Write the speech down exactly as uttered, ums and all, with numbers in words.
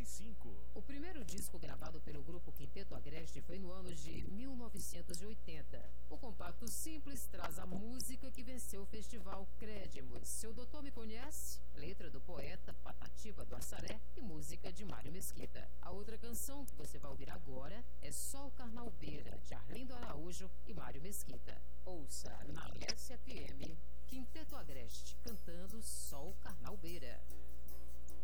cinco. O primeiro disco gravado pelo grupo Quinteto Agreste foi no ano de mil novecentos e oitenta. O compacto simples traz a música que venceu o festival Crédimos. Seu Doutor Me Conhece, letra do poeta Patativa do Assaré e música de Mário Mesquita. A outra canção que você vai ouvir agora é Sol Carnalbeira, de Arlindo Araújo e Mário Mesquita. Ouça na S F M Quinteto Agreste, cantando Sol Carnalbeira.